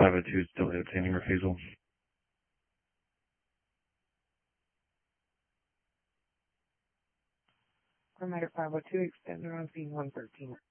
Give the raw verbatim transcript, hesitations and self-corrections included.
five oh two still obtaining refusal. Coordinator five oh two, extender on scene one thirteen.